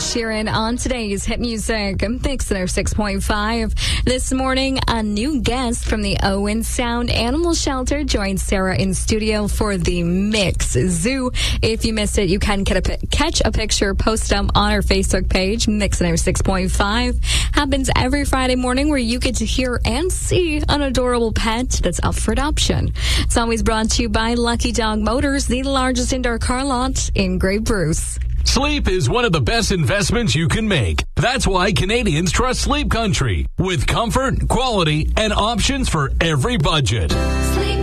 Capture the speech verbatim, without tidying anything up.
Sheeran on today's Hit Music Mix Center six point five. This morning, a new guest from the Owen Sound Animal Shelter joins Sarah in studio for the Mix Zoo. If you missed it, you can get a, catch a picture, post them on our Facebook page. Mix Center six point five happens every Friday morning where you get to hear and see an adorable pet that's up for adoption. It's always brought to you by Lucky Dog Motors, the largest indoor car lot in Grey Bruce. Sleep is one of the best investments you can make. That's why Canadians trust Sleep Country, with comfort, quality, and options for every budget. Sleep.